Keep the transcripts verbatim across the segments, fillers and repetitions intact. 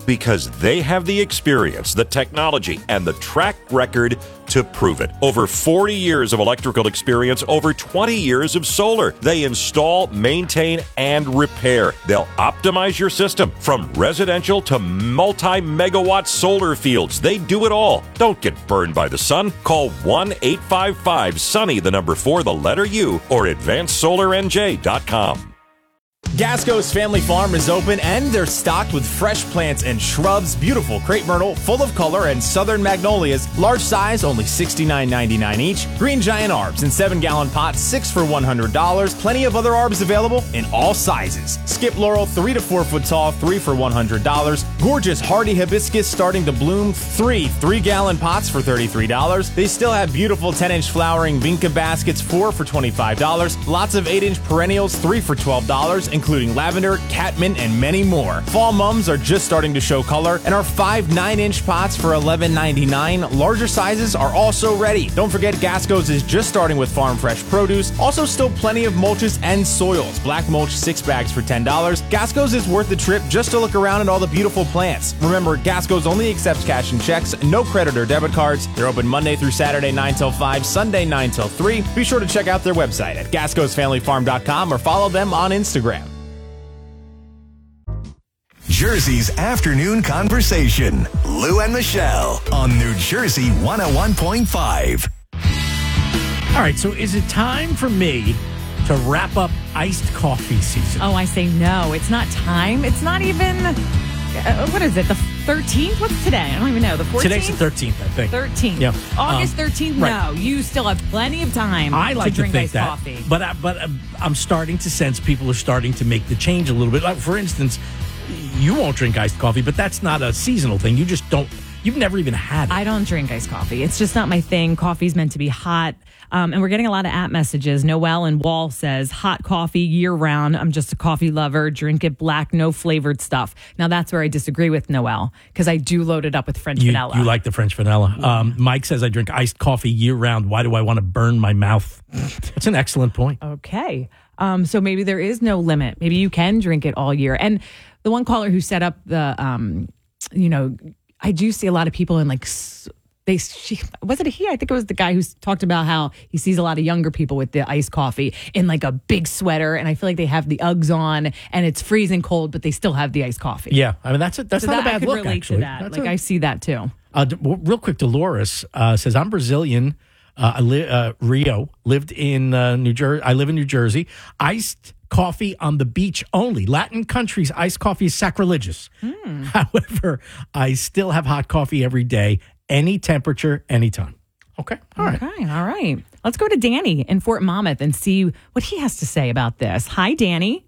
Because they have the experience, the technology, and the track record to prove it. Over forty years of electrical experience, over twenty years of solar. They install, maintain, and repair. They'll optimize your system from residential to multi-megawatt solar fields. They do it all. Don't get burned by the sun. Call one eight five five sunny, the number four, the letter U, or advanced solar n j dot com. Gasco's Family Farm is open and they're stocked with fresh plants and shrubs, beautiful crepe myrtle, full of color, and southern magnolias, large size, only sixty-nine ninety-nine each. Green giant arbs in seven gallon pots, six for one hundred dollars. Plenty of other arbs available in all sizes. Skip laurel, three to four foot tall, three for one hundred dollars. Gorgeous hardy hibiscus starting to bloom, three three gallon pots for thirty-three dollars. They still have beautiful ten inch flowering vinca baskets, four for twenty-five dollars. Lots of eight inch perennials, three for twelve dollars, including lavender, catmint, and many more. Fall mums are just starting to show color, and our five nine inch pots for eleven ninety-nine. Larger sizes are also ready. Don't forget, Gasco's is just starting with farm fresh produce. Also, still plenty of mulches and soils. Black mulch, six bags for ten dollars. Gasco's is worth the trip just to look around at all the beautiful plants. Remember, Gasco's only accepts cash and checks, no credit or debit cards. They're open Monday through Saturday, nine till five, Sunday, nine till three. Be sure to check out their website at gascos family farm dot com or follow them on Instagram. Jersey's afternoon conversation. Lou and Michelle on New Jersey one oh one point five. All right, so is it time for me to wrap up iced coffee season? Oh, I say no. It's not time. It's not even, uh, what is it, the thirteenth? What's today? I don't even know. The fourteenth? Today's the thirteenth, I think. thirteenth. Yeah. August Um, thirteenth? right. No. You still have plenty of time I like to to, drink think iced that, coffee. but I, but I'm- I'm starting to sense people are starting to make the change a little bit. Like, for instance, you won't drink iced coffee, but that's not a seasonal thing. You just don't. You've never even had it. I don't drink iced coffee. It's just not my thing. Coffee's meant to be hot. Um, and we're getting a lot of app messages. Noelle and Wall says, hot coffee year round. I'm just a coffee lover. Drink it black, no flavored stuff. Now, that's where I disagree with Noelle, because I do load it up with French You, vanilla. you like the French vanilla. Um, Mike says, I drink iced coffee year round. Why do I want to burn my mouth? That's an excellent point. Okay. Um, so maybe there is no limit. Maybe you can drink it all year. And the one caller who set up the, um, you know, I do see a lot of people in like, s- they, she, was it a he? I think it was the guy who talked about how he sees a lot of younger people with the iced coffee in like a big sweater. And I feel like they have the Uggs on and it's freezing cold, but they still have the iced coffee. Yeah, I mean, that's a, that's So not that, a I bad could look, relate actually. to that. That's Like a- I see that too. Uh, d- w- real quick, Dolores uh, says, I'm Brazilian. Uh, I li- uh, Rio, lived in uh, New Jersey. I live in New Jersey. Iced coffee on the beach only. Latin countries, iced coffee is sacrilegious. Mm. However, I still have hot coffee every day, any temperature, anytime. Okay. All right. Okay. All right. Let's go to Danny in Fort Monmouth and see what he has to say about this. Hi, Danny.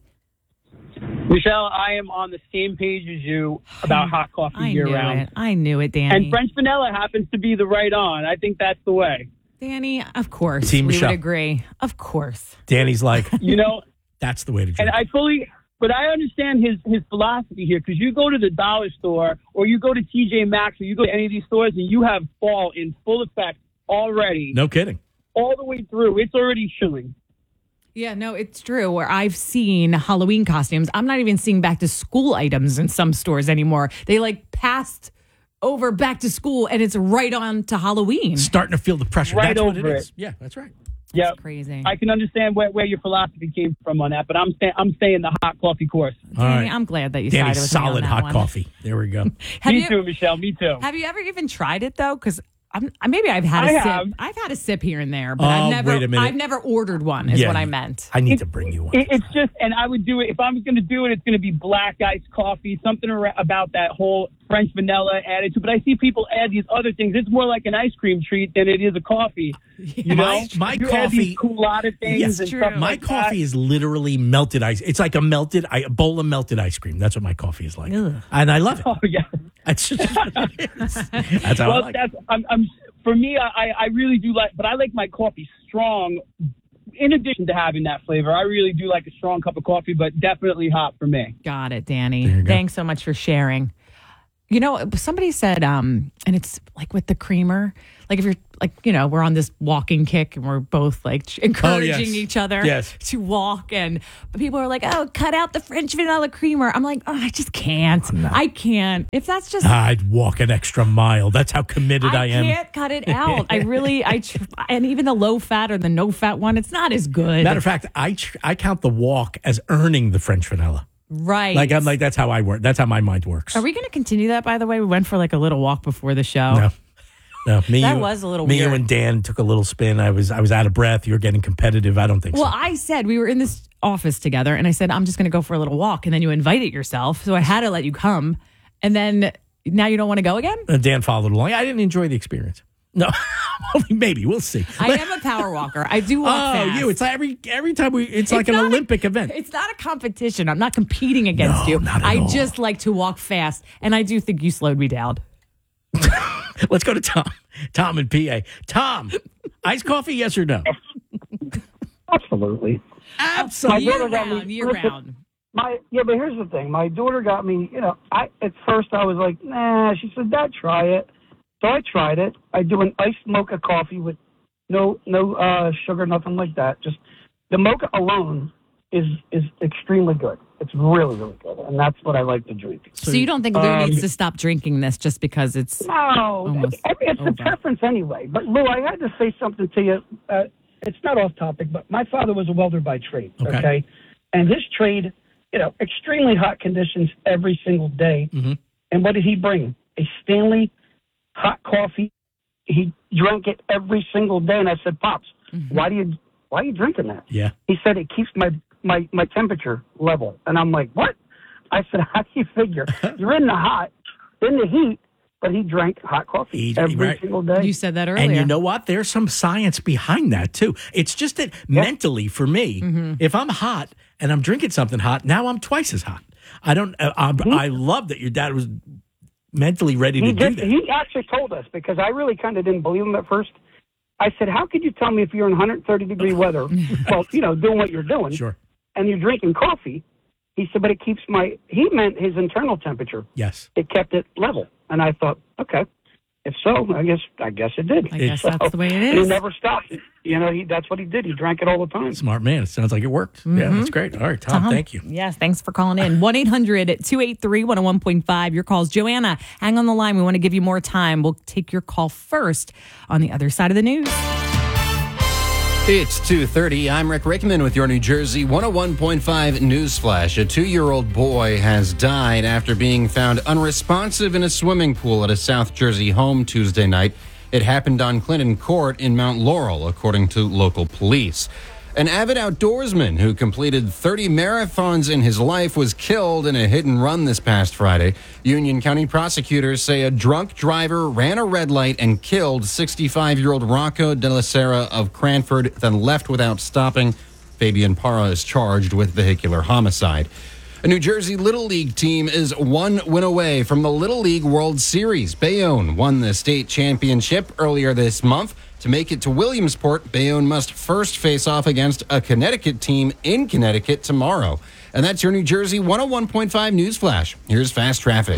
Michelle, I am on the same page as you about hot coffee I year knew round. it. I knew it, Danny. And French vanilla happens to be the right on. I think that's the way. Danny, of course. Team we Michelle. would agree. Of course. Danny's like, You know, that's the way to drink. and I fully, but I understand his, his philosophy here, because you go to the dollar store or you go to T J Maxx or you go to any of these stores and you have fall in full effect already, No kidding. all the way through. It's already chilling. Yeah, no, it's true. Where I've seen Halloween costumes, I'm not even seeing back to school items in some stores anymore. They like passed over back to school and it's right on to Halloween. Starting to feel the pressure. Right That's what over it is. it. Yeah, that's right. Yeah, Crazy. I can understand where, where your philosophy came from on that, but I'm sta- I'm staying the hot coffee course. All Danny, right. I'm glad that you Danny's sided with me on solid that hot one. coffee. There we go. Have me you, too, Michelle. Me too. Have you ever even tried it though? Because I'm maybe I've had a I sip. have. I've had a sip here and there, but Oh, I've never. wait a minute. I've never ordered one. Is Yeah, what I meant. I need to bring you one. It, it's just, and I would do it if I was going to do it. It's going to be black iced coffee, something ar- about that whole French vanilla attitude. But I see people add these other things. It's more like an ice cream treat than it is a coffee. You know, My- my you add these coffee- culotta things Yes, and true. stuff My like coffee that. is literally melted ice. It's like a melted, a bowl of melted ice cream. That's what my coffee is like, Ugh. and I love it. Oh yeah. That's just what it is. That's how I Well, like it. that's I'm, I'm for me. I, I really do like, but I like my coffee strong. In addition to having that flavor, I really do like a strong cup of coffee, but definitely hot for me. Got it, There Danny. you go. Thanks so much for sharing. You know, somebody said, um, and it's like with the creamer, like if you're like, you know, we're on this walking kick and we're both like encouraging Oh, yes. each other Yes. to walk. And but people are like, oh, cut out the French vanilla creamer. I'm like, oh, I just can't. I can't. If that's just. I'd walk an extra mile. That's how committed I, I am. can't cut it out. I really, I tr- and even the low fat or the no fat one, it's not as good. Matter of fact, I tr- I count the walk as earning the French vanilla. Right. Like I'm like that's how I work. That's how my mind works. Are we going to continue that? By the way, we went for like a little walk before the show. No. No, me, That you, was a little me, weird. you, and Dan took a little spin. I was, I was out of breath. You were getting competitive. I don't think Well, so. I said we were in this office together, and I said I'm just going to go for a little walk, and then you invited yourself, so I had to let you come, and then now you don't want to go again. Uh, Dan followed along. I didn't enjoy the experience. No, maybe we'll see. I am a power walker. I do walk Oh, fast. you! It's like every every time we. It's, like an not a- Olympic event. It's not a competition. I'm not competing against No, you. not at I all. just like to walk fast, and I do think you slowed me down. Let's go to Tom. Tom in P A. Tom, iced coffee? Yes or no? Absolutely. Absolutely. Year daughter got me- round, year listen, round. My yeah, but here's the thing. My daughter got me. You know, I at first I was like, nah. She said, Dad, try it. So I tried it. I do an iced mocha coffee with no no uh, sugar, nothing like that. Just the mocha alone is is extremely good. It's really really good, and that's what I like to drink. So you don't think Lou Um, needs to stop drinking this just because it's No, Almost it- it's over. a preference anyway. But Lou, I had to say something to you. Uh, it's not off topic, but my father was a welder by trade. Okay. Okay, and his trade, you know, extremely hot conditions every single day. Mhm. And what did he bring? A Stanley hot coffee. He drank it every single day, and I said, Pops, why do you why are you drinking that? Yeah. He said it keeps my my my temperature level, and I'm like, what? I said, how do you figure? You're in the hot, in the heat, but he drank hot coffee He- every right. single day. you said that earlier. And you know what? There's some science behind that too. It's just that mentally for me, Mm-hmm. if I'm hot and I'm drinking something hot, now I'm twice as hot. I don't. Uh, I'm, I love that your dad was mentally ready to He do did. that. He actually told us because I really kind of didn't believe him at first. I said, "How could you tell me if you're in one hundred thirty degree weather, well, you know, doing what you're doing, Sure. and you're drinking coffee?" He said, "But it keeps my." He meant his internal temperature. Yes. It kept it level, and I thought, okay, if so, I guess I guess it did. I guess So- that's the way it and he is. never stopped. You know, he that's what he did. He drank it all the time. Smart man. It sounds like it worked. Yeah, that's great. All right, Tom, Tom, thank you. Yes, thanks for calling in. one eight hundred two eight three one oh one point five. Your calls. Joanna, hang on the line. We want to give you more time. We'll take your call first on the other side of the news. It's two thirty. I'm Rick Rickman with your New Jersey one oh one point five Newsflash. A two-year-old boy has died after being found unresponsive in a swimming pool at a South Jersey home Tuesday night. It happened on Clinton Court in Mount Laurel, according to local police. An avid outdoorsman who completed thirty marathons in his life was killed in a hit and run this past Friday. Union County prosecutors say a drunk driver ran a red light and killed sixty-five-year-old Rocco De La Sera of Cranford, then left without stopping. Fabian Parra is charged with vehicular homicide. A New Jersey Little League team is one win away from the Little League World Series. Bayonne won the state championship earlier this month. To make it to Williamsport, Bayonne must first face off against a Connecticut team in Connecticut tomorrow. And that's your New Jersey one oh one point five News Flash. Here's Fast Traffic.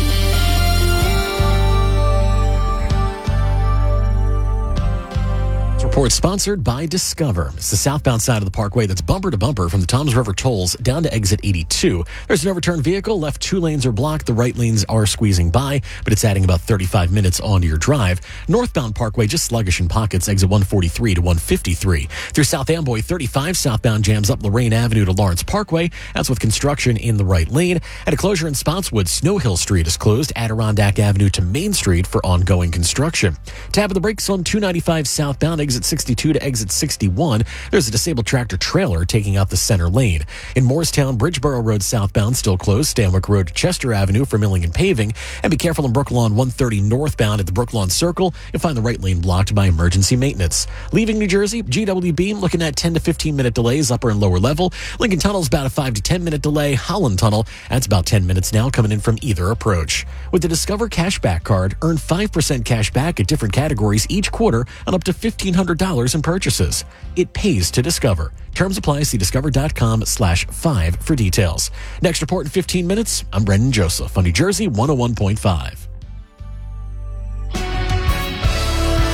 Report sponsored by Discover. It's the southbound side of the parkway that's bumper to bumper from the Toms River tolls down to exit eighty-two. There's an overturned vehicle. Left two lanes are blocked. The right lanes are squeezing by, but it's adding about thirty-five minutes onto your drive. Northbound parkway just sluggish in pockets. Exit one forty-three to one fifty-three. Through South Amboy, thirty-five southbound jams up Lorraine Avenue to Lawrence Parkway. That's with construction in the right lane. At a closure in Spotswood, Snow Hill Street is closed. Adirondack Avenue to Main Street for ongoing construction. Tab of the brakes on two ninety-five southbound, exit sixty-two to exit sixty-one. There's a disabled tractor trailer taking out the center lane. In Morristown, Bridgeboro Road southbound still closed. Stanwick Road to Chester Avenue for milling and paving. And be careful in Brooklawn one thirty northbound at the Brooklawn Circle. You'll find the right lane blocked by emergency maintenance. Leaving New Jersey, G W B looking at ten to fifteen minute delays upper and lower level. Lincoln Tunnel's about a five to ten minute delay. Holland Tunnel, that's about ten minutes now coming in from either approach. With the Discover Cashback Card, earn five percent cash back at different categories each quarter on up to fifteen hundred dollars in purchases. It pays to Discover. Terms apply. See discover.com slash five for details. Next report in fifteen minutes. I'm Brendan Joseph on New Jersey one oh one point five.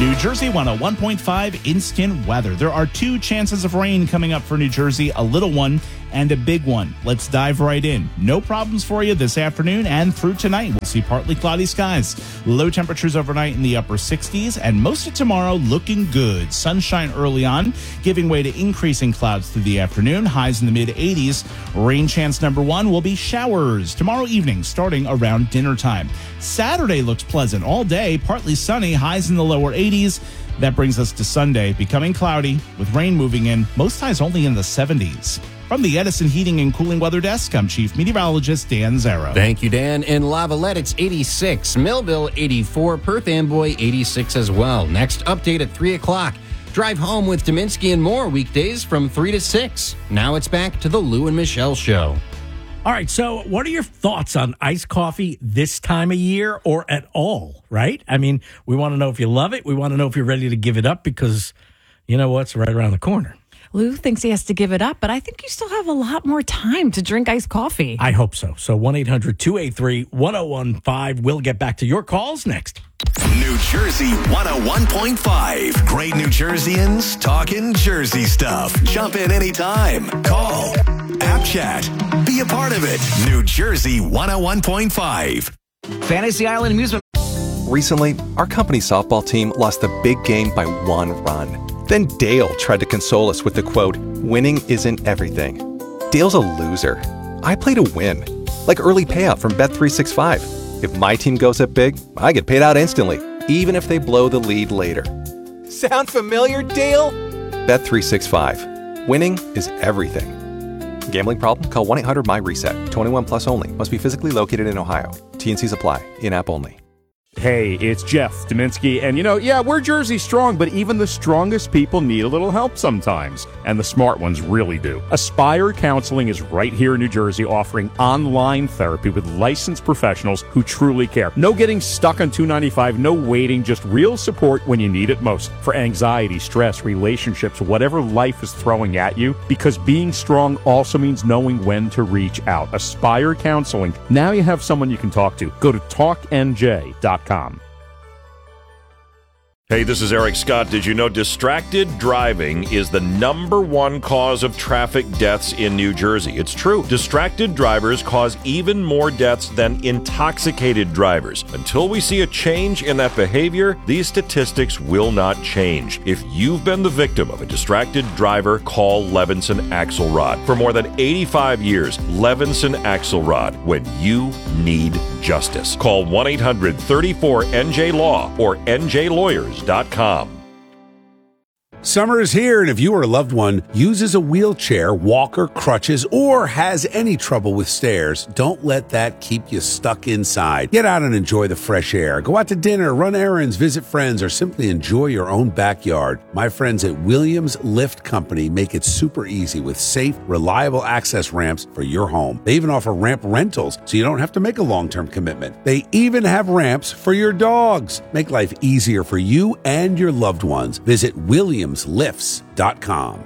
New Jersey one oh one point five instant weather. There are two chances of rain coming up for New Jersey, a little one and a big one. Let's dive right in. No problems for you this afternoon and through tonight. We'll see partly cloudy skies. Low temperatures overnight in the upper sixties, and most of tomorrow looking good. Sunshine early on, giving way to increasing clouds through the afternoon. Highs in the mid eighties. Rain chance number one will be showers tomorrow evening starting around dinner time. Saturday looks pleasant all day, partly sunny, highs in the lower eighties. That brings us to Sunday, becoming cloudy with rain moving in, most highs only in the seventies. From the Edison Heating and Cooling Weather Desk, I'm Chief Meteorologist Dan Zarrow. Thank you, Dan. In Lavalette, it's eighty-six. Millville, eighty-four. Perth Amboy, eighty-six as well. Next update at three o'clock. Drive home with Dominski and more weekdays from three to six. Now it's back to the Lou and Michelle Show. All right, so what are your thoughts on iced coffee this time of year or at all, right? I mean, we want to know if you love it. We want to know if you're ready to give it up because, you know what's right around the corner. Lou thinks he has to give it up, but I think you still have a lot more time to drink iced coffee. I hope so. So one eight hundred two eight three one oh one five. We'll get back to your calls next. New Jersey one oh one point five. Great New Jerseyans talking Jersey stuff. Jump in anytime. Call. App chat. Be a part of it. New Jersey one oh one point five. Fantasy Island Amusement. Recently, our company softball team lost a big game by one run. Then Dale tried to console us with the quote, "Winning isn't everything." Dale's a loser. I play to win. Like early payout from Bet three sixty-five. If my team goes up big, I get paid out instantly, even if they blow the lead later. Sound familiar, Dale? Bet three sixty-five. Winning is everything. Gambling problem? Call one eight hundred my reset. twenty-one plus only. Must be physically located in Ohio. T and Cs apply. In-app only. Hey, it's Jeff Dominski, and you know, yeah, we're Jersey strong, but even the strongest people need a little help sometimes, and the smart ones really do. Aspire Counseling is right here in New Jersey, offering online therapy with licensed professionals who truly care. No getting stuck on two ninety-five, no waiting, just real support when you need it most. For anxiety, stress, relationships, whatever life is throwing at you, because being strong also means knowing when to reach out. Aspire Counseling. Now you have someone you can talk to. Go to talk N J dot com. Hey, this is Eric Scott. Did you know distracted driving is the number one cause of traffic deaths in New Jersey? It's true. Distracted drivers cause even more deaths than intoxicated drivers. Until we see a change in that behavior, these statistics will not change. If you've been the victim of a distracted driver, call Levinson Axelrod. For more than eighty-five years, Levinson Axelrod, when you need justice. Call one eight hundred thirty-four N J Law or N J Lawyers dot com. Summer is here, and if you or a loved one uses a wheelchair, walker, crutches, or has any trouble with stairs, don't let that keep you stuck inside. Get out and enjoy the fresh air. Go out to dinner, run errands, visit friends, or simply enjoy your own backyard. My friends at Williams Lift Company make it super easy with safe, reliable access ramps for your home. They even offer ramp rentals, so you don't have to make a long-term commitment. They even have ramps for your dogs. Make life easier for you and your loved ones. Visit Williams Lifts dot com.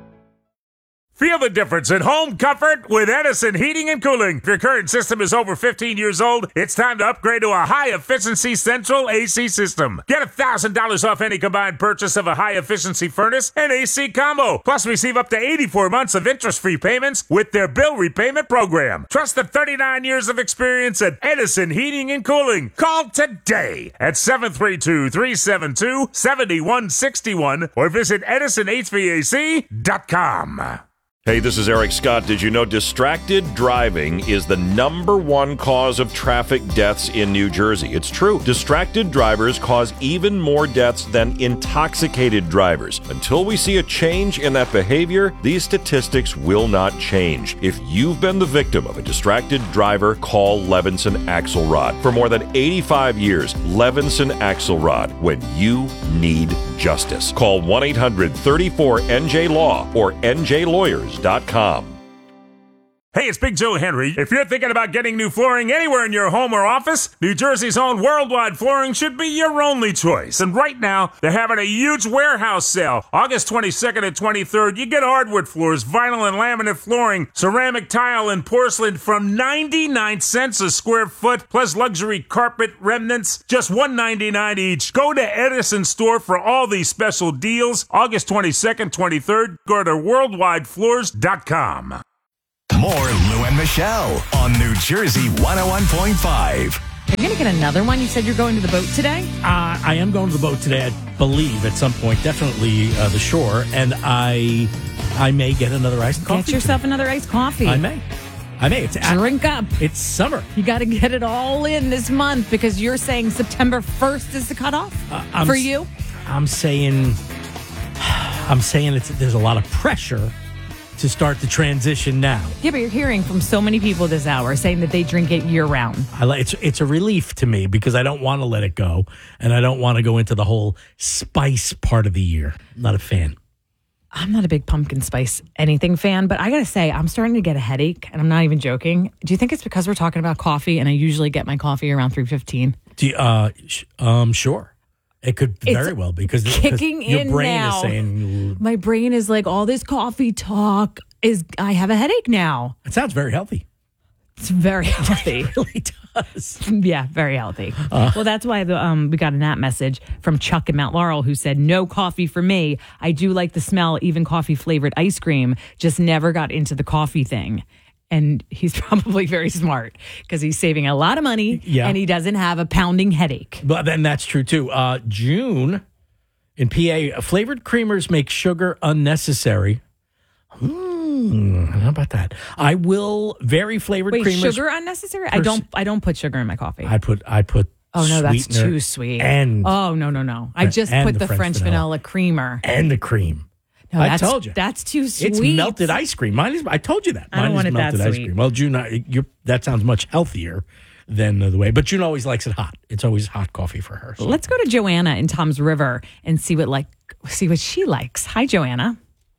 Feel the difference in home comfort with Edison Heating and Cooling. If your current system is over fifteen years old, it's time to upgrade to a high-efficiency central A C system. Get one thousand dollars off any combined purchase of a high-efficiency furnace and A C combo. Plus, receive up to eighty-four months of interest-free payments with their bill repayment program. Trust the thirty-nine years of experience at Edison Heating and Cooling. Call today at seven three two, three seven two, seven one six one or visit edison h v a c dot com. Hey, this is Eric Scott. Did you know distracted driving is the number one cause of traffic deaths in New Jersey? It's true. Distracted drivers cause even more deaths than intoxicated drivers. Until we see a change in that behavior, these statistics will not change. If you've been the victim of a distracted driver, call Levinson Axelrod. For more than eighty-five years, Levinson Axelrod, when you need justice. Call one eight hundred thirty-four N J Law or N J Lawyers dot com. Hey, it's Big Joe Henry. If you're thinking about getting new flooring anywhere in your home or office, New Jersey's own Worldwide Flooring should be your only choice. And right now, they're having a huge warehouse sale. August twenty-second and twenty-third, you get hardwood floors, vinyl and laminate flooring, ceramic tile and porcelain from ninety-nine cents a square foot, plus luxury carpet remnants, just one ninety-nine each. Go to Edison Store for all these special deals. August twenty-second, twenty-third, go to worldwide floors dot com. More Lou and Michelle on New Jersey one oh one point five. You're going to get another one? You said you're going to the boat today? Uh, I am going to the boat today, I believe, at some point. Definitely uh, the shore. And I I may get another iced coffee. Get yourself today. another iced coffee. I may. I may. It's Drink up. It's summer. You got to get it all in this month because you're saying September first is the cutoff uh, for you? I'm saying, I'm saying it's, there's a lot of pressure to start the transition now. Yeah, but you're hearing from so many people this hour saying that they drink it year round. I like it's it's a relief to me because I don't want to let it go, and I don't want to go into the whole spice part of the year. I'm not a fan. I'm not a big pumpkin spice anything fan, but I got to say, I'm starting to get a headache, and I'm not even joking. Do you think it's because we're talking about coffee, and I usually get my coffee around three fifteen? Do you, uh, sh- um, sure. It could It's very well because kicking because your in brain now. is saying My brain is like, all this coffee talk is, I have a headache now. it sounds very healthy. It's very healthy. It really does. Yeah, very healthy. Uh. well, that's why the, um, we got an app message from Chuck in Mount Laurel who said, no coffee for me. I do like the smell, even coffee flavored ice cream, just never got into the coffee thing. And he's probably very smart because he's saving a lot of money Yeah. and he doesn't have a pounding headache. But then that's true too. Uh, June in P A, flavored creamers make sugar unnecessary. Hmm, how about that? I will vary flavored Wait, creamers. sugar unnecessary? I Pers- don't. I don't put sugar in my coffee. I put I put. oh no, that's sweetener too sweet. And oh no, no, no. I just and put the the, French French, vanilla. vanilla. creamer. and the cream. No, I that's, told you. That's too sweet. It's melted ice cream. Mine is. I told you that. I don't Mine want is it that melted ice sweet. cream. Well, June, I- you're, that sounds much healthier than the way. But June always likes it hot. It's always hot coffee for her. So. Let's go to Joanna in Tom's River and see what like see what she likes. Hi, Joanna.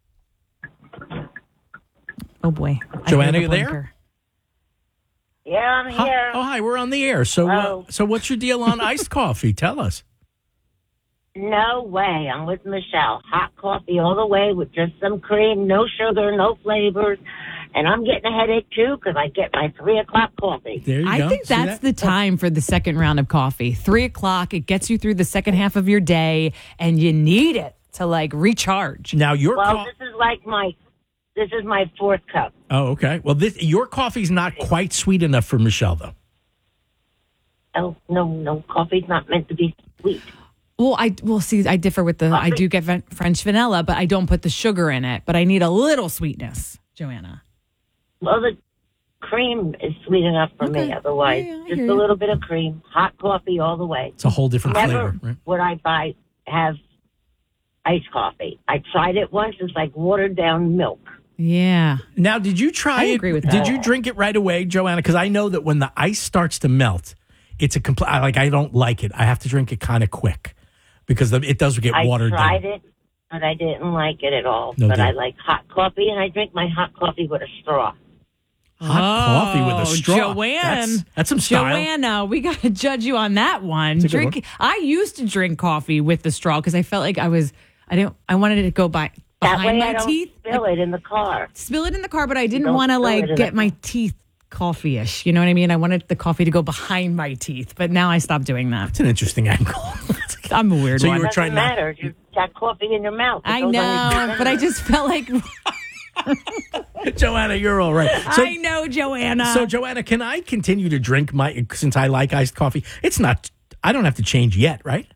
Oh boy, I Joanna, heard the you there? blinker. Yeah, I'm Hi- here. Oh, hi. We're on the air. So, uh, Oh. so what's your deal on iced coffee? Tell us. No way. I'm with Michelle. Hot coffee all the way with just some cream, no sugar, no flavors. And I'm getting a headache too because I get my three o'clock coffee. There you I go. think See that's that? the time for the second round of coffee. Three o'clock. It gets you through the second half of your day, and you need it to like recharge. Now your Well, co- this is like my, this is my fourth cup. Oh, okay. Well, this your coffee's not quite sweet enough for Michelle, though. Oh, no, no, coffee's not meant to be sweet. Well, I will see. I differ with the. I do get van- French vanilla, but I don't put the sugar in it. But I need a little sweetness, Joanna. Well, the cream is sweet enough for me. Otherwise, Yeah, yeah, I just hear a you. little bit of cream, hot coffee all the way. It's a whole different Never flavor, right? would I buy have iced coffee. I tried it once. It's like watered down milk. Yeah. Now, did you try I it? agree with Did that. you drink it right away, Joanna? Because I know that when the ice starts to melt, it's a complete. Like I don't like it. I have to drink it kind of quick because the, it does get I watered tried down. it, but I didn't like it at all. No but I doubt. like hot coffee, and I drink my hot coffee with a straw. Hot coffee with a Oh, straw. Joanne. That's, that's some style. Joanna, we got to judge you on that one. It's a good Drink. one. I used to drink coffee with the straw because I felt like I was. I didn't. I wanted it to go by That behind way my I don't teeth. spill it in the car. Spill it in the car, but I didn't Don't want to spill it like in get the- my teeth coffee-ish. You know what I mean? I wanted the coffee to go behind my teeth, but now I stopped doing that. It's an interesting angle. I'm a weird So you one. were Doesn't trying not- matter. You got coffee in your mouth. It I goes on your know, teeth but I just felt like Joanna, you're all right. So, I know, Joanna. so Joanna, can I continue to drink my since I like iced coffee? It's not. I don't have to change yet, right?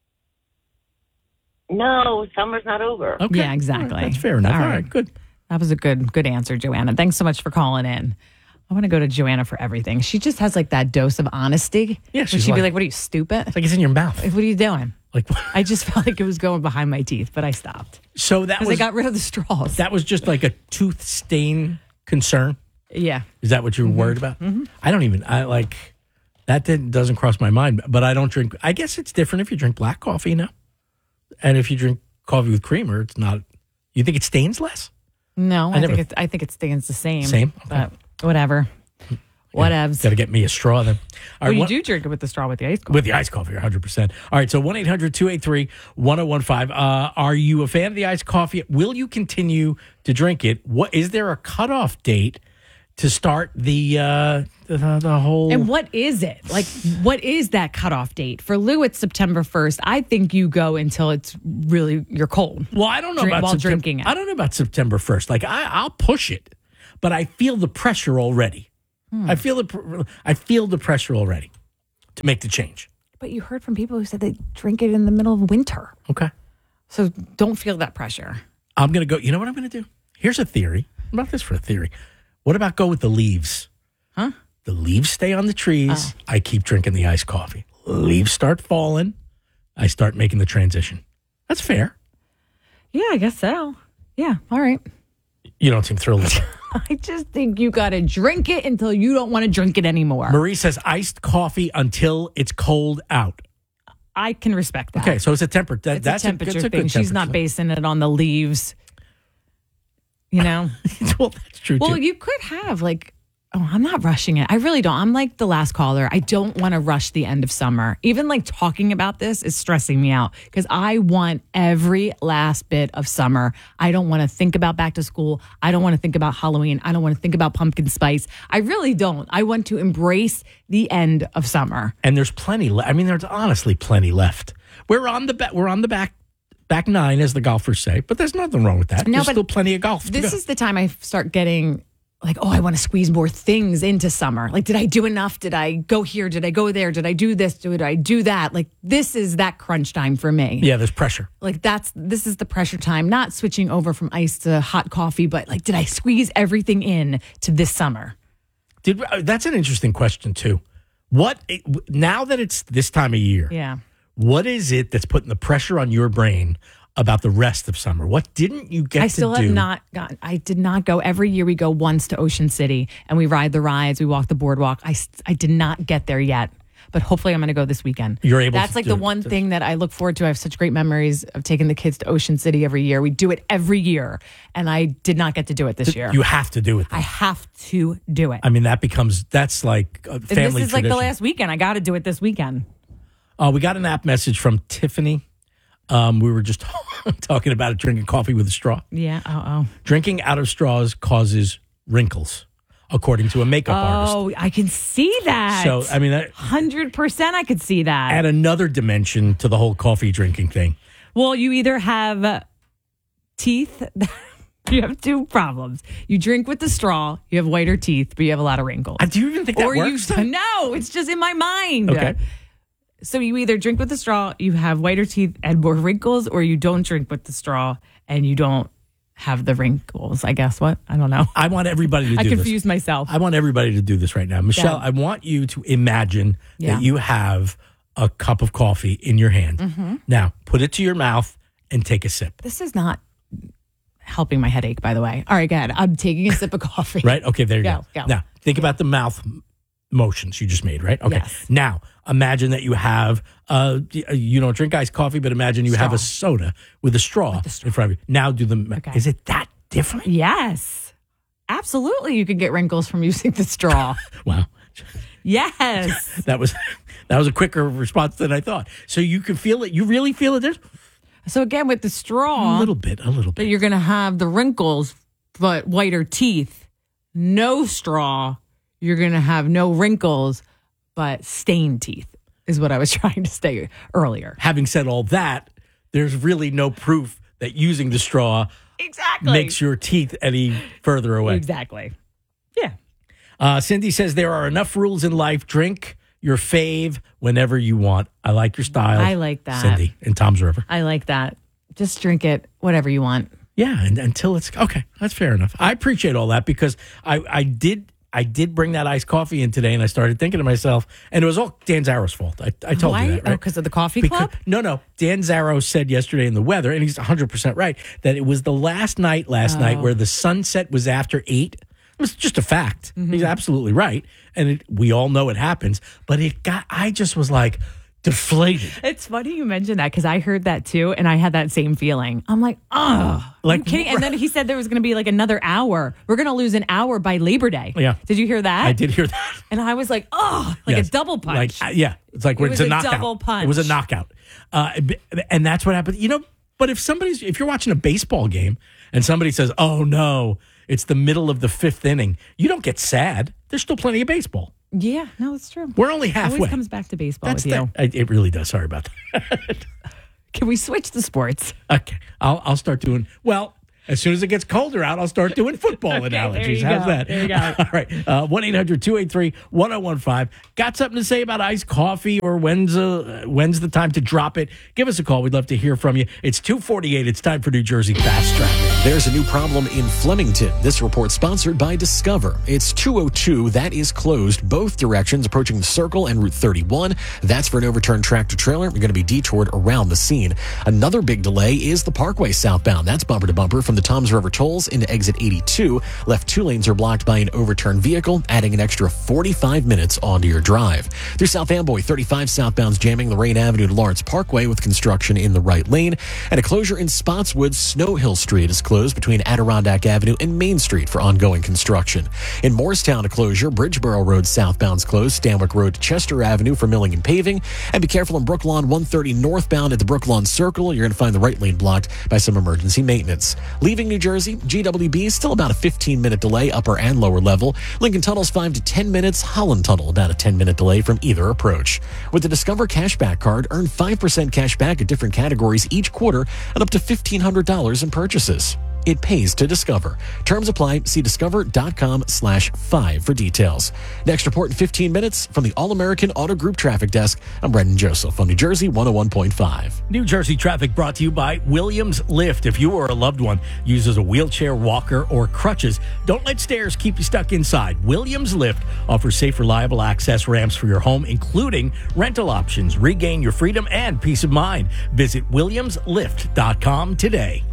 No, summer's not over. Okay. Yeah, exactly. All right, that's fair enough. All All right. right, good. That was a good, good answer, Joanna. Thanks so much for calling in. I want to go to Joanna for everything. She just has like that dose of honesty. Yeah, where she's she'd be like- like, "What are you, stupid? It's like it's in your mouth. Like, what are you doing?" Like I just felt like it was going behind my teeth, but I stopped so that because was I got rid of the straws. that was just like a tooth stain concern. Yeah. Is that what you were worried about? Mhm. I don't even. I like that. Didn't, doesn't cross my mind. But I don't drink. I guess it's different if you drink black coffee now, and if you drink coffee with creamer, it's not. You think it stains less? No, I I, never- think it, I think it stays the same. Same? Okay. But Whatever. Whatevs. Got to get me a straw then. All Well, right, you one- do drink it with the straw with the ice coffee. With the iced coffee, one hundred percent. All right, so one eight hundred two eight three one oh one five. Uh, are you a fan of the iced coffee? Will you continue to drink it? What is there a cutoff date to start the uh, the, the whole? And what is it? Like, what is that cutoff date? For Lou, it's September first. I think you go until it's really, you're cold. Well, I don't know Drink- about while September, drinking it. I don't know about September first. Like I, I'll push it, but I feel the pressure already. Hmm. I feel the pr- I feel the pressure already to make the change. But you heard from people who said they drink it in the middle of winter. Okay. So don't feel that pressure. I'm going to go, you know what I'm going to do? Here's a theory. What about this for a theory? What about go with the leaves? Huh? The leaves stay on the trees. Oh. I keep drinking the iced coffee. Leaves start falling. I start making the transition. That's fair. Yeah, I guess so. Yeah, all right. You don't seem thrilled with it. I just think you got to drink it until you don't want to drink it anymore. Marie says iced coffee until it's cold out. I can respect that. Okay, so it's a temper. That, It's that's a temperature a, that's a thing. good She's not temperature. basing it on the leaves. You know? Well, that's true, Well, too. you could have like, oh, I'm not rushing it. I really don't. I'm like the last caller. I don't want to rush the end of summer. Even like talking about this is stressing me out because I want every last bit of summer. I don't want to think about back to school. I don't want to think about Halloween. I don't want to think about pumpkin spice. I really don't. I want to embrace the end of summer. And there's plenty. Le- I mean, there's honestly plenty left. We're on the ba- we're on the back back nine, as the golfers say, but there's nothing wrong with that. No, there's but still plenty of golf. to This go. is the time I start getting like, oh, I want to squeeze more things into summer. Like, did I do enough? Did I go here? Did I go there? Did I do this? Did I do that? Like, this is that crunch time for me. Yeah, there's pressure. Like, that's, this is the pressure time, not switching over from ice to hot coffee, but like, did I squeeze everything in to this summer? Did uh, that's an interesting question too. What now that it's this time of year? Yeah. What is it that's putting the pressure on your brain about the rest of summer? What didn't you get I to still do? have not gone. I did not go. Every year we go once to Ocean City and we ride the rides. We walk the boardwalk. I, st- I did not get there yet, but hopefully I'm going to go this weekend. You're able That's to like do the it. one thing that I look forward to. I have such great memories of taking the kids to Ocean City every year. We do it every year, and I did not get to do it this year. You have to do it. I have to do it. I mean, that becomes that's like a And family this is like the tradition. last weekend. I got to do it this weekend. Uh, we got an app message from Tiffany. Um, we were just talking about it, drinking coffee with a straw. Yeah. Oh, oh. Drinking out of straws causes wrinkles, according to a makeup artist. Oh, I can see that. So, I mean, that, one hundred percent I could see that. add another dimension to the whole coffee drinking thing. Well, you either have uh, teeth. You have two problems. You drink with the straw, you have whiter teeth, but you have a lot of wrinkles. Uh, do you even think that or works? You, no, it's just in my mind. Okay. So you either drink with the straw, you have whiter teeth and more wrinkles, or you don't drink with the straw and you don't have the wrinkles. I guess what? I don't know. I want everybody to do I this. confused myself. I want everybody to do this right now. Michelle, Yeah. I want you to imagine Yeah. that you have a cup of coffee in your hand. Mhm. Now, put it to your mouth and take a sip. This is not helping my headache, by the way. All right, go ahead. I'm taking a sip of coffee. Right? Okay, there you go. Go, go. Now, think about the mouth motions you just made, right? Okay. Yes. Now, imagine that you have, uh, you don't drink iced coffee, but imagine you have a soda with a straw, in front of you. Now do the, Okay. is it that different? Yes. Absolutely. You could get wrinkles from using the straw. Wow. Yes. That was, that was a quicker response than I thought. So you can feel it. You really feel it. There's So again, with the straw, a little bit, a little bit. but you're going to have the wrinkles, but whiter teeth. No straw, you're going to have no wrinkles, but stained teeth is what I was trying to say earlier. Having said all that, there's really no proof that using the straw Exactly. makes your teeth any further away. Exactly. Uh, Cindy says there are enough rules in life. Drink your fave whenever you want. I like your style. I like that. Cindy in Tom's River. I like that. Just drink it, whatever you want. Yeah, and until it's okay, that's fair enough. I appreciate all that because I, I did I did bring that iced coffee in today, and I started thinking to myself, and it was all Dan Zarro's fault. I, I told Why? you that, right? Oh, because of the coffee Because- club? No, no. Dan Zarrow said yesterday in the weather, and he's one hundred percent right, that it was the last night last night Oh. where the sunset was after eight. It was just a fact. Mm-hmm. He's absolutely right. And it, we all know it happens. But it got, I just was like, deflated. It's funny you mentioned that because I heard that too, and I had that same feeling. I'm like, oh, like, are you kidding? And then he said there was going to be like another hour. We're going to lose an hour by Labor Day. Yeah. Did you hear that? I did hear that. And I was like, oh, like Yes. a double punch. Like, uh, yeah, it's like It when was it's a, a knockout. double punch. It was a knockout, uh, and that's what happened. You know, but if somebody's, if you're watching a baseball game and somebody says, "Oh no, it's the middle of the fifth inning," you don't get sad. There's still plenty of baseball. Yeah, no, it's true. We're only halfway. Always comes back to baseball That's with you. the, it really does. Sorry about that. Can we switch to sports? Okay, I'll I'll start doing well. As soon as it gets colder out, I'll start doing football Okay, analogies. there you How's go. that? There you go. All right. one eight hundred two eight three one oh one five. Got something to say about iced coffee or when's, uh, when's the time to drop it? Give us a call. We'd love to hear from you. It's two forty-eight. It's time for New Jersey Fast Traffic. There's a new problem in Flemington. This report sponsored by Discover. It's two oh two. That is closed both directions approaching the Circle and Route thirty-one. That's for an overturned tractor trailer. You're going to be detoured around the scene. Another big delay is the Parkway southbound. That's bumper to bumper from the Toms River Tolls into exit eighty-two. Left two lanes are blocked by an overturned vehicle, adding an extra forty-five minutes onto your drive. Through South Amboy, thirty-five southbound's jamming Lorraine Avenue to Lawrence Parkway with construction in the right lane. And a closure in Spotswood. Snow Hill Street is closed between Adirondack Avenue and Main Street for ongoing construction. In Morristown, a closure. Bridgeboro Road southbound's closed. Stanwick Road to Chester Avenue for milling and paving. And be careful in Brooklawn one thirty northbound at the Brooklawn Circle. You're going to find the right lane blocked by some emergency maintenance. Leaving New Jersey, G W B is still about a fifteen minute delay, upper and lower level. Lincoln Tunnel's five to ten minutes. Holland Tunnel, about a ten minute delay from either approach. With the Discover Cashback Card, earn five percent cash back at different categories each quarter and up to fifteen hundred dollars in purchases. It pays to Discover. Terms apply. See discover.com slash five for details. Next report in fifteen minutes from the All-American Auto Group Traffic Desk. I'm Brendan Joseph on New Jersey one oh one point five. New Jersey traffic brought to you by Williams Lift. If you or a loved one uses a wheelchair, walker, or crutches, don't let stairs keep you stuck inside. Williams Lift offers safe, reliable access ramps for your home, including rental options. Regain your freedom and peace of mind. Visit williams lift dot com today.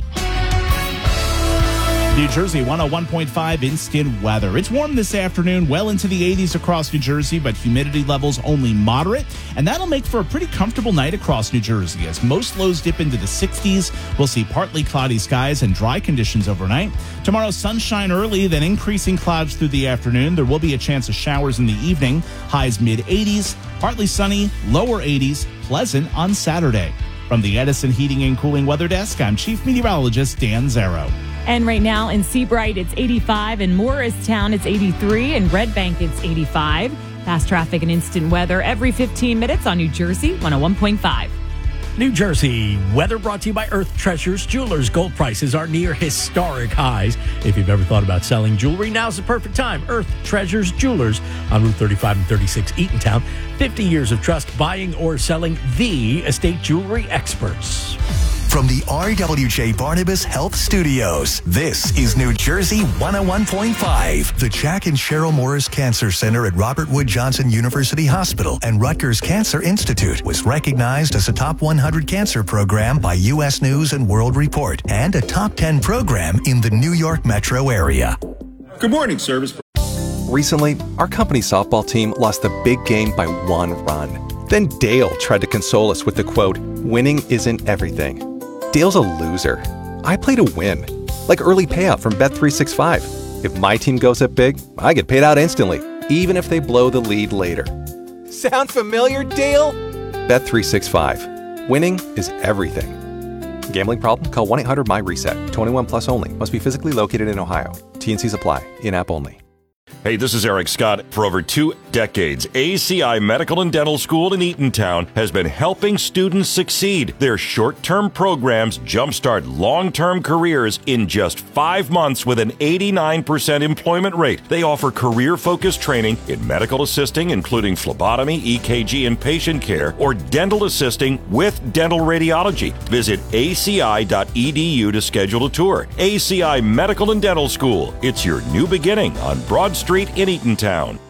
New Jersey one oh one point five instant weather. It's warm this afternoon, well into the eighties across New Jersey, but humidity levels only moderate, and that'll make for a pretty comfortable night across New Jersey as most lows dip into the sixties. We'll see partly cloudy skies and dry conditions overnight. Tomorrow, sunshine early, then increasing clouds through the afternoon. There will be a chance of showers in the evening. Highs mid eighties, partly sunny, lower eighties, pleasant on Saturday. From the Edison Heating and Cooling Weather Desk, I'm Chief Meteorologist Dan Zero. And right now in Seabright, it's eighty-five. In Morristown, it's eighty-three. In Red Bank, it's eighty-five. Fast traffic and instant weather every fifteen minutes on New Jersey one oh one point five. New Jersey weather brought to you by Earth Treasures Jewelers. Gold prices are near historic highs. If you've ever thought about selling jewelry, now's the perfect time. Earth Treasures Jewelers on Route thirty-five and thirty-six, Eatontown. fifty years of trust buying or selling the estate jewelry experts. From the R W J Barnabas Health Studios, this is New Jersey one oh one point five. The Jack and Cheryl Morris Cancer Center at Robert Wood Johnson University Hospital and Rutgers Cancer Institute was recognized as a top one hundred cancer program by U S News and World Report and a top ten program in the New York metro area. Good morning, service. Recently, our company softball team lost the big game by one run. Then Dale tried to console us with the quote, "Winning isn't everything." Dale's a loser. I play to win. Like early payout from Bet three sixty-five. If my team goes up big, I get paid out instantly, even if they blow the lead later. Sound familiar, Dale? Bet three sixty-five. Winning is everything. Gambling problem? Call one eight hundred M Y reset. twenty-one plus only. Must be physically located in Ohio. T N Cs apply. In-app only. Hey, this is Eric Scott. For over two decades, A C I Medical and Dental School in Eatontown has been helping students succeed. Their short-term programs jumpstart long-term careers in just five months with an eighty-nine percent employment rate. They offer career-focused training in medical assisting, including phlebotomy, E K G, and patient care, or dental assisting with dental radiology. Visit A C I dot E D U to schedule a tour. A C I Medical and Dental School. It's your new beginning on Broad Street in Eatontown.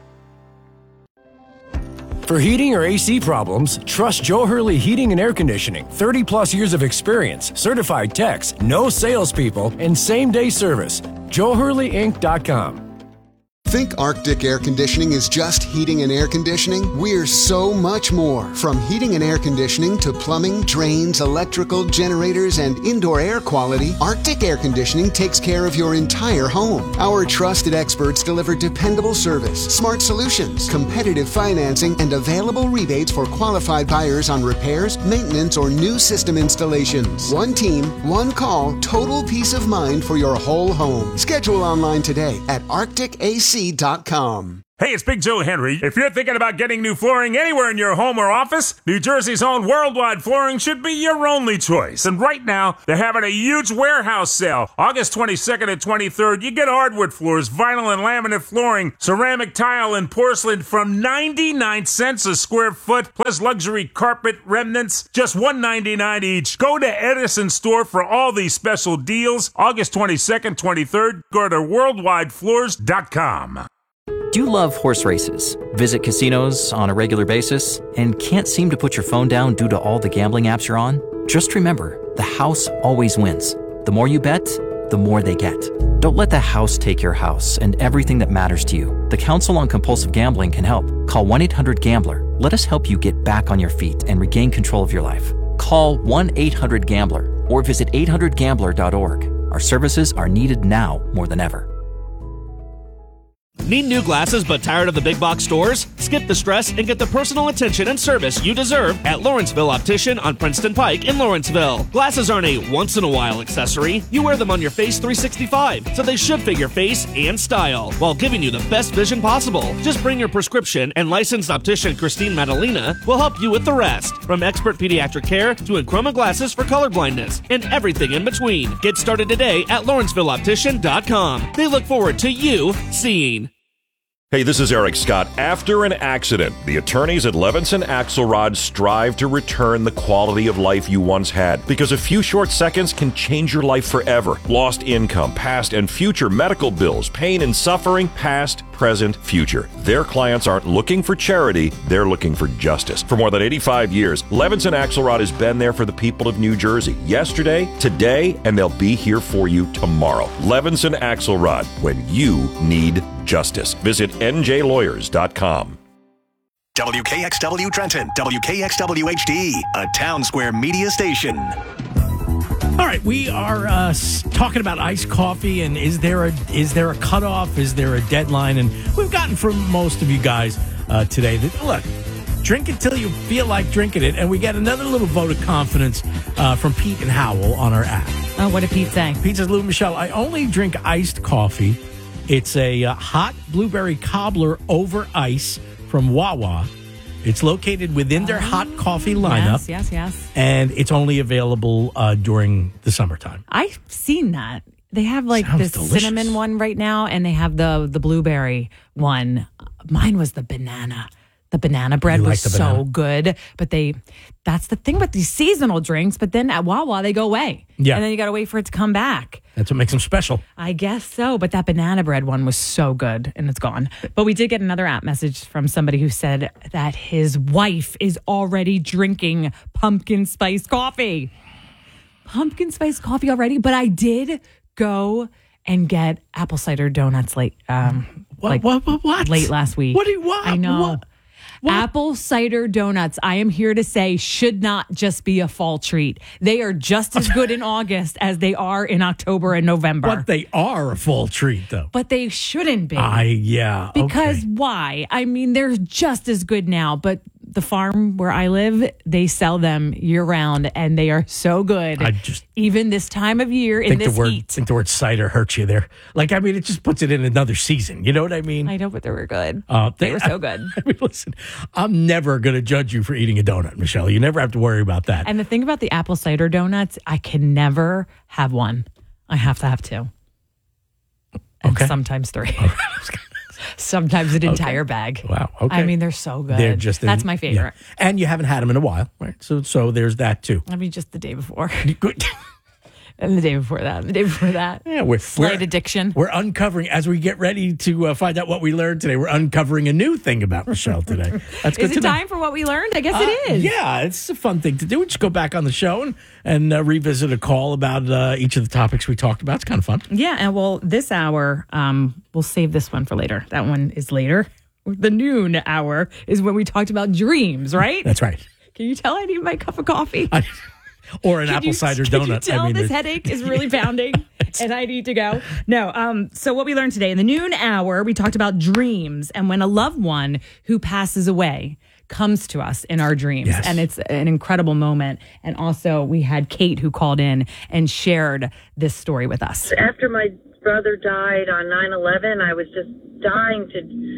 For heating or A C problems, trust Joe Hurley Heating and Air Conditioning. thirty plus years of experience, certified techs, no salespeople, and same-day service. Joe Hurley Inc dot com. Think Arctic Air Conditioning is just heating and air conditioning? We're so much more. From heating and air conditioning to plumbing, drains, electrical, generators, and indoor air quality, Arctic Air Conditioning takes care of your entire home. Our trusted experts deliver dependable service, smart solutions, competitive financing, and available rebates for qualified buyers on repairs, maintenance, or new system installations. One team, one call, total peace of mind for your whole home. Schedule online today at arctic a c dot com. Hey, it's Big Joe Henry. If you're thinking about getting new flooring anywhere in your home or office, New Jersey's own Worldwide Flooring should be your only choice. And right now, they're having a huge warehouse sale. August twenty-second and twenty-third, you get hardwood floors, vinyl and laminate flooring, ceramic tile, and porcelain from ninety-nine cents a square foot, plus luxury carpet remnants, just one ninety-nine each. Go to Edison Store for all these special deals. August twenty-second, twenty-third, go to worldwide floors dot com. Do you love horse races, visit casinos on a regular basis, and can't seem to put your phone down due to all the gambling apps you're on? Just remember, the house always wins. The more you bet, the more they get. Don't let the house take your house and everything that matters to you. The Council on Compulsive Gambling can help. Call one eight hundred gambler. Let us help you get back on your feet and regain control of your life. Call one eight hundred gambler or visit eight hundred gambler dot org. Our services are needed now more than ever. Need new glasses but tired of the big box stores? Skip the stress and get the personal attention and service you deserve at Lawrenceville Optician on Princeton Pike in Lawrenceville. Glasses aren't a once-in-a-while accessory. You wear them on your face three sixty-five, so they should fit your face and style while giving you the best vision possible. Just bring your prescription and licensed optician Christine Madalena will help you with the rest. From expert pediatric care to Enchroma glasses for colorblindness and everything in between. Get started today at Lawrenceville Optician dot com. They look forward to you seeing. Hey, this is Eric Scott. After an accident, the attorneys at Levinson Axelrod strive to return the quality of life you once had, because a few short seconds can change your life forever. Lost income, past and future medical bills, pain and suffering, past, present, future. Their clients aren't looking for charity, they're looking for justice. For more than eighty-five years, Levinson Axelrod has been there for the people of New Jersey. Yesterday, today, and they'll be here for you tomorrow. Levinson Axelrod, when you need justice. Visit N J lawyers dot com. W K X W Trenton, W K X W H D, a Town Square media station. All right, we are uh, talking about iced coffee, and is there a is there a cutoff? Is there a deadline? And we've gotten from most of you guys uh, today that, look, drink it till you feel like drinking it. And we get another little vote of confidence uh, from Pete and Howell on our app. Oh, what did Pete say? Pete says, Lou and Michelle, I only drink iced coffee. It's a uh, hot blueberry cobbler over ice from Wawa. It's located within their hot coffee lineup. Yes, yes, yes. And it's only available uh, during the summertime. I've seen that. They have like Sounds this delicious. cinnamon one right now, and they have the the blueberry one. Mine was the banana. The banana bread You like was the so banana? good. But they, that's the thing with these seasonal drinks. But then at Wawa, they go away. Yeah. And then you got to wait for it to come back. That's what makes them special. I guess so. But that banana bread one was so good, and it's gone. But we did get another app message from somebody who said that his wife is already drinking pumpkin spice coffee. Pumpkin spice coffee already? But I did go and get apple cider donuts late. Um, What, like what, what, what? late last week. What do you want? I know. What? What? Apple cider donuts, I am here to say, should not just be a fall treat. They are just as good in August as they are in October and November. But they are a full treat, though. But they shouldn't be. I, yeah. Because okay. why? I mean, they're just as good now, but the farm where I live, they sell them year round, and they are so good. I just even this time of year in think this the word, heat. think the word cider hurts you there. Like, I mean, it just puts it in another season. You know what I mean? I know, but they were good. Uh, they, they were so good. I mean, listen, I'm never going to judge you for eating a donut, Michelle. You never have to worry about that. And the thing about the apple cider donuts, I can never have one. I have to have two. And Okay. sometimes three. Sometimes an entire Okay. bag. Wow. Okay. I mean, they're so good. They're just That's in- my favorite. yeah. And you haven't had them in a while, right? So, so there's that too. I mean, just the day before. Good. And the day before that, the day before that. Yeah, we're Slight we're, addiction. We're uncovering as we get ready to uh, find out what we learned today. We're uncovering a new thing about Michelle today. That's good Is to it know. time for what we learned? I guess Uh, it is. Yeah, it's a fun thing to do. We just go back on the show and, and uh, revisit a call about uh, each of the topics we talked about. It's kind of fun. Yeah, and well, this hour, um, we'll save this one for later. That one is later. The noon hour is when we talked about dreams, right? That's right. Can you tell I need my cup of coffee? I, or an Can apple you, cider can donut. you tell I mean, this it- headache is really pounding and I need to go? No. Um, so what we learned today in the noon hour, we talked about dreams and when a loved one who passes away comes to us in our dreams. Yes. And it's an incredible moment. And also we had Kate who called in and shared this story with us. After my brother died on nine eleven, I was just dying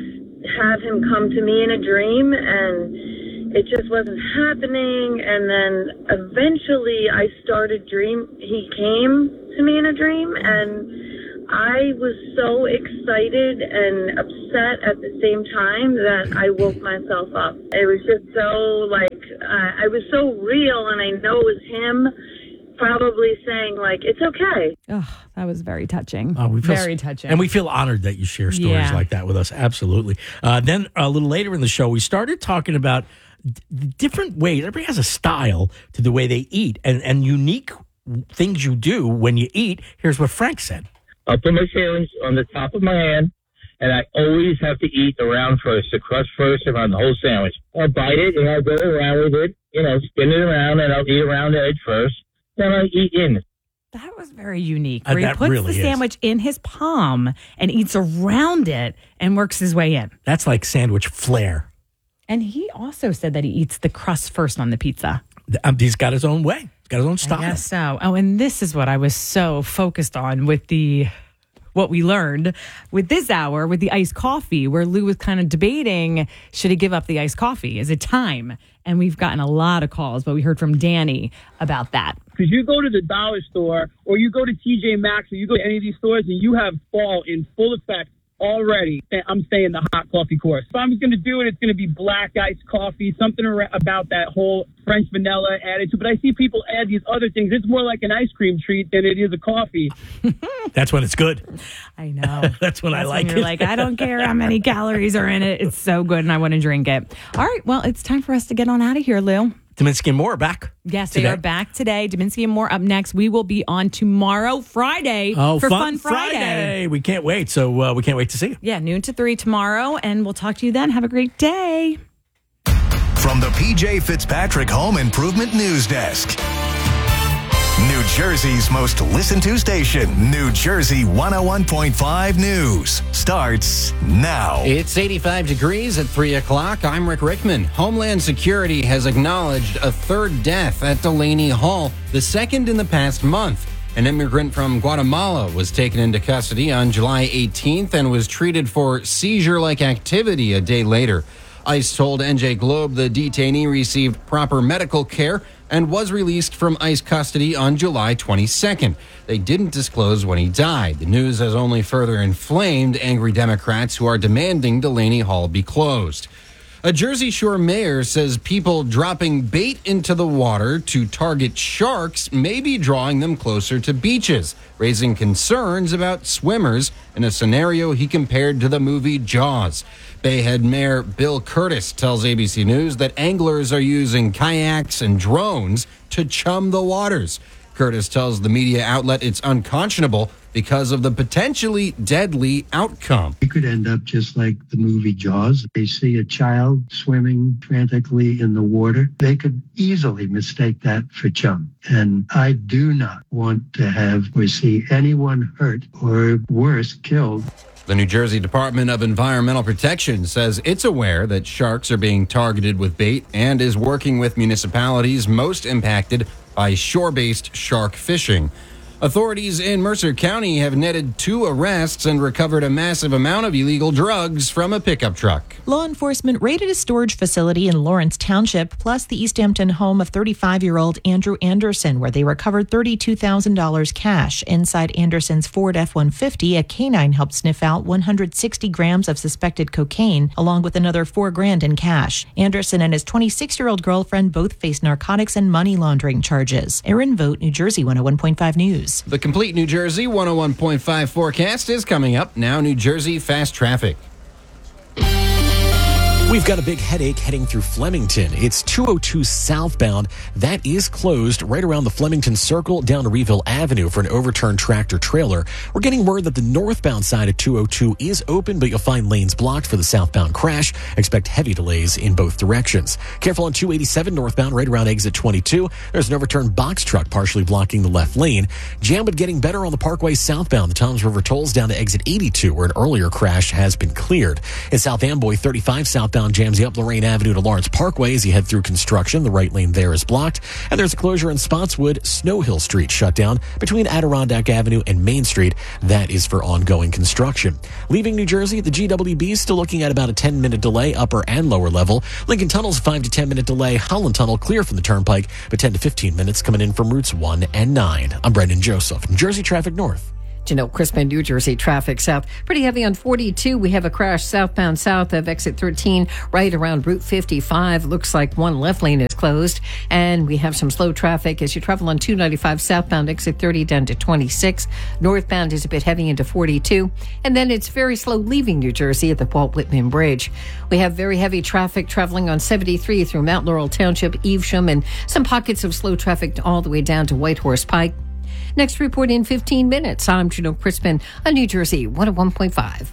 to have him come to me in a dream, and it just wasn't happening. And then eventually I started dream he came to me in a dream, and I was so excited and upset at the same time that I woke myself up. It was just so like uh, I was so real, and I know it was him probably saying like, it's okay. Oh, that was very touching. Uh, we feel, very touching. And we feel honored that you share stories Yeah. like that with us. Absolutely. Uh, then a little later in the show, we started talking about d- different ways. Everybody has a style to the way they eat and, and unique things you do when you eat. Here's what Frank said. I put my feelings on the top of my hand, and I always have to eat the round first, the crust first around the whole sandwich. I'll bite it, and I'll go around with it, you know, spin it around, and I'll eat around the edge first. Then I eat in. That was very unique. Uh, Where he that puts really the is. sandwich in his palm and eats around it and works his way in. That's like sandwich flair. And he also said that he eats the crust first on the pizza. Um, he's got his own way. He's got his own style. I guess so. Oh, and this is what I was so focused on with the what we learned with this hour with the iced coffee, where Lou was kind of debating, should he give up the iced coffee? Is it time? And we've gotten a lot of calls, but we heard from Danny about that. Because you go to the dollar store or you go to T J Maxx or you go to any of these stores and you have fall in full effect already. I'm saying the hot coffee course. If I'm going to do it, it's going to be black iced coffee, something ar- about that whole French vanilla attitude. But I see people add these other things. It's more like an ice cream treat than it is a coffee. That's when it's good. I know. That's when I That's like when you're it. like, I don't care how many calories are in it. It's so good and I want to drink it. All right. Well, it's time for us to get on out of here, Lou. Dominsky and Moore back. Yes, today. they are back today. Dominsky and Moore up next. We will be on tomorrow, Friday, Oh, for Fun, Fun Friday. Friday. We can't wait. So uh, we can't wait to see you. Yeah, noon to three tomorrow, and we'll talk to you then. Have a great day. From the P J Fitzpatrick Home Improvement News Desk. New Jersey's most listened to station, New Jersey one oh one point five News, starts now. It's eighty-five degrees at three o'clock. I'm Rick Rickman. Homeland Security has acknowledged a third death at Delaney Hall, the second in the past month. An immigrant from Guatemala was taken into custody on July eighteenth and was treated for seizure-like activity a day later. ICE told N J Globe the detainee received proper medical care and was released from ICE custody on July twenty-second. They didn't disclose when he died. The news has only further inflamed angry Democrats who are demanding Delaney Hall be closed. A Jersey Shore mayor says people dropping bait into the water to target sharks may be drawing them closer to beaches, raising concerns about swimmers in a scenario he compared to the movie Jaws. Bayhead Mayor Bill Curtis tells A B C News that anglers are using kayaks and drones to chum the waters. Curtis tells the media outlet it's unconscionable because of the potentially deadly outcome. It could end up just like the movie Jaws. They see a child swimming frantically in the water. They could easily mistake that for chum. And I do not want to have or see anyone hurt or worse, killed. The New Jersey Department of Environmental Protection says it's aware that sharks are being targeted with bait and is working with municipalities most impacted by shore-based shark fishing. Authorities in Mercer County have netted two arrests and recovered a massive amount of illegal drugs from a pickup truck. Law enforcement raided a storage facility in Lawrence Township, plus the East Hampton home of thirty-five-year-old Andrew Anderson, where they recovered thirty-two thousand dollars cash. Inside Anderson's Ford F one fifty, a canine helped sniff out one hundred sixty grams of suspected cocaine, along with another four grand in cash. Anderson and his twenty-six-year-old girlfriend both face narcotics and money laundering charges. Erin Vogt, New Jersey one oh one point five News. News. The complete New Jersey one oh one point five forecast is coming up. Now, New Jersey fast traffic. We've got a big headache heading through Flemington. It's two oh two southbound. That is closed right around the Flemington Circle down to Reeville Avenue for an overturned tractor trailer. We're getting word that the northbound side of two oh two is open, but you'll find lanes blocked for the southbound crash. Expect heavy delays in both directions. Careful on two eighty-seven northbound right around exit twenty-two. There's an overturned box truck partially blocking the left lane. Jam but getting better on the Parkway southbound. The Toms River tolls down to exit eighty-two where an earlier crash has been cleared. In South Amboy, thirty-five southbound jams you up Lorraine Avenue to Lawrence Parkway as you head through construction. The right lane there is blocked. And there's a closure in Spotswood. Snow Hill Street shut down between Adirondack Avenue and Main Street. That is for ongoing construction. Leaving New Jersey, the G W B is still looking at about a ten-minute delay, upper and lower level. Lincoln Tunnel's a five to ten minute delay. Holland Tunnel clear from the Turnpike, but ten to fifteen minutes coming in from routes one and nine. I'm Brendan Joseph, New Jersey Traffic North. Janelle Crispin, New Jersey traffic south. Pretty heavy on forty-two. We have a crash southbound south of exit thirteen, right around Route fifty-five. Looks like one left lane is closed. And we have some slow traffic as you travel on two ninety-five southbound exit thirty down to twenty-six. Northbound is a bit heavy into forty-two. And then it's very slow leaving New Jersey at the Walt Whitman Bridge. We have very heavy traffic traveling on seventy-three through Mount Laurel Township, Evesham, and some pockets of slow traffic all the way down to Whitehorse Pike. Next report in fifteen minutes. I'm Janelle Crispin on New Jersey one oh one point five.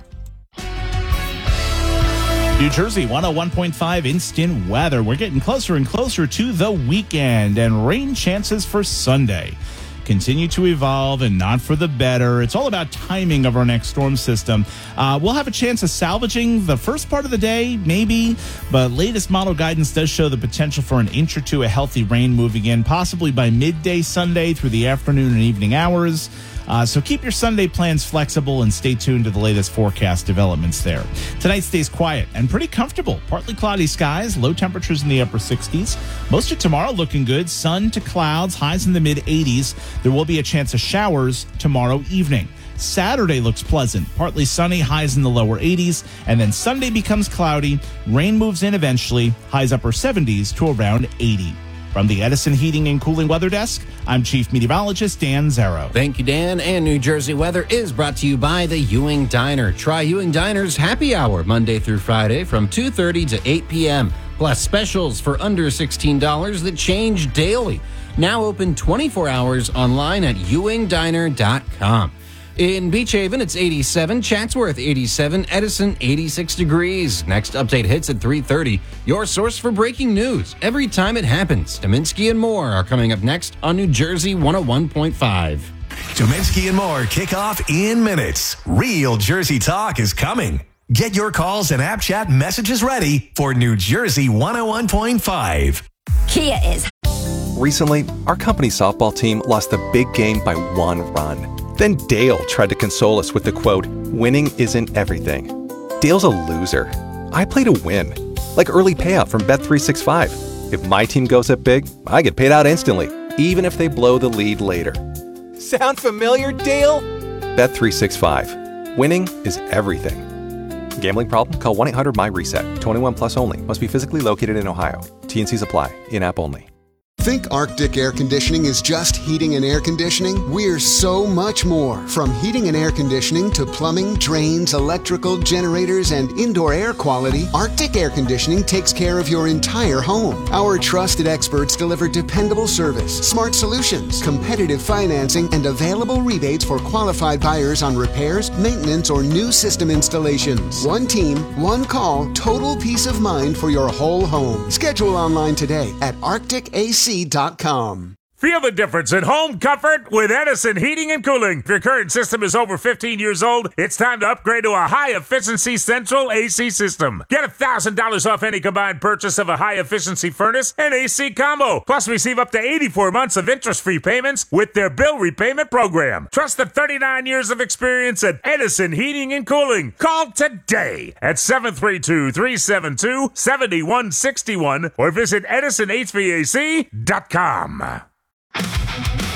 New Jersey one oh one point five instant weather. We're getting closer and closer to the weekend, and rain chances for Sunday continue to evolve and not for the better. It's all about timing of our next storm system. Uh, we'll have a chance of salvaging the first part of the day, maybe, but latest model guidance does show the potential for an inch or two of healthy rain moving in, possibly by midday Sunday through the afternoon and evening hours. Uh, so keep your Sunday plans flexible and stay tuned to the latest forecast developments there. Tonight stays quiet and pretty comfortable. Partly cloudy skies, low temperatures in the upper sixties. Most of tomorrow looking good. Sun to clouds, highs in the mid eighties. There will be a chance of showers tomorrow evening. Saturday looks pleasant, partly sunny, highs in the lower eighties, and then Sunday becomes cloudy. Rain moves in eventually, highs upper seventies to around eighty. From the Edison Heating and Cooling Weather Desk, I'm Chief Meteorologist Dan Zarrow. Thank you, Dan. And New Jersey weather is brought to you by the Ewing Diner. Try Ewing Diner's happy hour Monday through Friday from two thirty to eight p.m. Plus specials for under sixteen dollars that change daily. Now open twenty-four hours online at ewing diner dot com. In Beach Haven, it's eighty-seven. Chatsworth, eighty-seven. Edison, eighty-six degrees. Next update hits at three thirty. Your source for breaking news every time it happens. Dominski and more are coming up next on New Jersey one oh one point five. Dominski and more kick off in minutes. Real Jersey talk is coming. Get your calls and app chat messages ready for New Jersey one oh one point five. Kia is. Recently, our company softball team lost the big game by one run. Then Dale tried to console us with the quote, winning isn't everything. Dale's a loser. I play to win. Like early payout from Bet three sixty-five. If my team goes up big, I get paid out instantly, even if they blow the lead later. Sound familiar, Dale? Bet three sixty-five. Winning is everything. Gambling problem? Call one eight hundred my reset. twenty-one plus only. Must be physically located in Ohio. T and Cs apply. In-app only. Think Arctic Air Conditioning is just heating and air conditioning? We're so much more. From heating and air conditioning to plumbing, drains, electrical, generators, and indoor air quality, Arctic Air Conditioning takes care of your entire home. Our trusted experts deliver dependable service, smart solutions, competitive financing, and available rebates for qualified buyers on repairs, maintenance, or new system installations. One team, one call, total peace of mind for your whole home. Schedule online today at arctic a c dot com. Feel the difference in home comfort with Edison Heating and Cooling. If your current system is over fifteen years old, it's time to upgrade to a high-efficiency central A C system. Get one thousand dollars off any combined purchase of a high-efficiency furnace and A C combo. Plus, receive up to eighty-four months of interest-free payments with their bill repayment program. Trust the thirty-nine years of experience at Edison Heating and Cooling. Call today at seven three two, three seven two, seven one six one or visit edison h v a c dot com.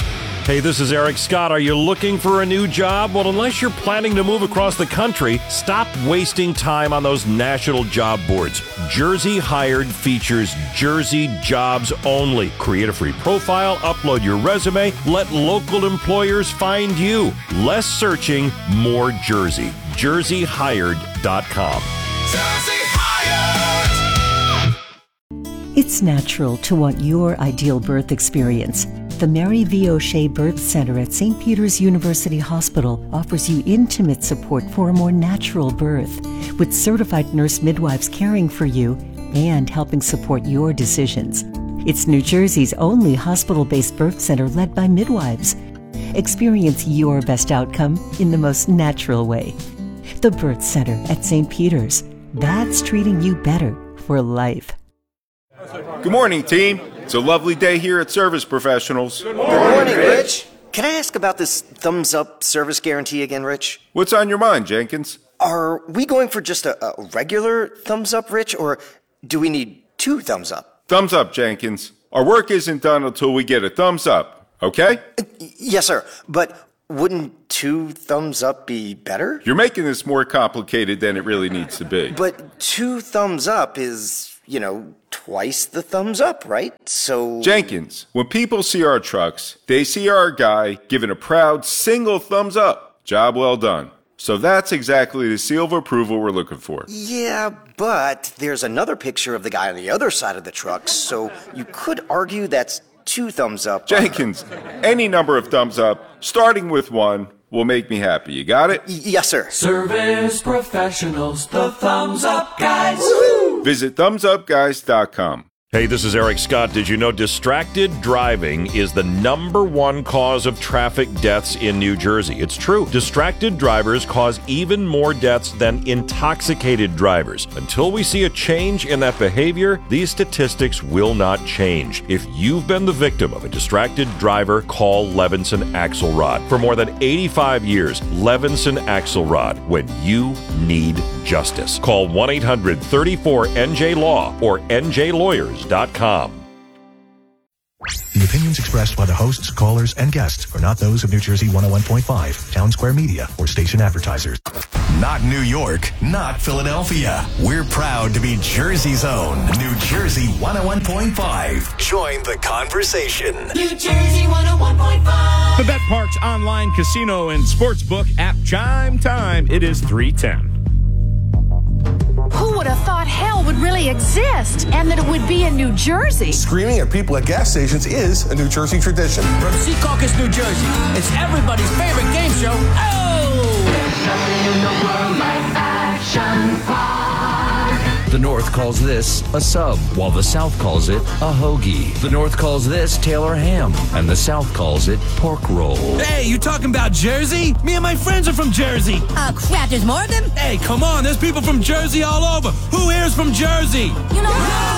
Hey, this is Eric Scott. Are you looking for a new job? Well, unless you're planning to move across the country, stop wasting time on those national job boards. Jersey Hired features Jersey jobs only. Create a free profile, upload your resume, let local employers find you. Less searching, more Jersey. jersey hired dot com. Jersey Hired! It's natural to want your ideal birth experience. The Mary V. O'Shea Birth Center at Saint Peter's University Hospital offers you intimate support for a more natural birth, with certified nurse midwives caring for you and helping support your decisions. It's New Jersey's only hospital-based birth center led by midwives. Experience your best outcome in the most natural way. The Birth Center at Saint Peter's. That's treating you better for life. Good morning, team. It's a lovely day here at Service Professionals. Good morning, Rich. Can I ask about this thumbs up service guarantee again, Rich? What's on your mind, Jenkins? Are we going for just a, a regular thumbs up, Rich, or do we need two thumbs up? Thumbs up, Jenkins. Our work isn't done until we get a thumbs up, okay? Uh, yes, sir. But wouldn't two thumbs up be better? You're making this more complicated than it really needs to be. But two thumbs up is, you know, twice the thumbs up, right? So... Jenkins, when people see our trucks, they see our guy giving a proud single thumbs up. Job well done. So that's exactly the seal of approval we're looking for. Yeah, but there's another picture of the guy on the other side of the truck, so you could argue that's two thumbs up. Jenkins, any number of thumbs up, starting with one, will make me happy. You got it? Y- yes, sir. Service Professionals, the thumbs up guys. Woo-hoo! Visit thumbs up guys dot com. Hey, this is Eric Scott. Did you know distracted driving is the number one cause of traffic deaths in New Jersey? It's true. Distracted drivers cause even more deaths than intoxicated drivers. Until we see a change in that behavior, these statistics will not change. If you've been the victim of a distracted driver, call Levinson Axelrod. For more than eighty-five years, Levinson Axelrod, when you need justice. Call one eight hundred thirty-four N J Law or N J Lawyers dot com. The opinions expressed by the hosts, callers, and guests are not those of New Jersey one oh one point five, Town Square Media, or station advertisers. Not New York, not Philadelphia. We're proud to be Jersey's own New Jersey one oh one point five. Join the conversation. New Jersey one oh one point five. The BetParks online casino and sportsbook app chime time. It is three ten. Who would have thought hell would really exist and that it would be in New Jersey? Screaming at people at gas stations is a New Jersey tradition. From Secaucus, New Jersey, it's everybody's favorite game show. Oh! There's something in the world like Action Park. The North calls this a sub, while the South calls it a hoagie. The North calls this Taylor ham, and the South calls it pork roll. Hey, you talking about Jersey? Me and my friends are from Jersey. Oh, crap, there's more of them? Hey, come on, there's people from Jersey all over. Who here's from Jersey? You know...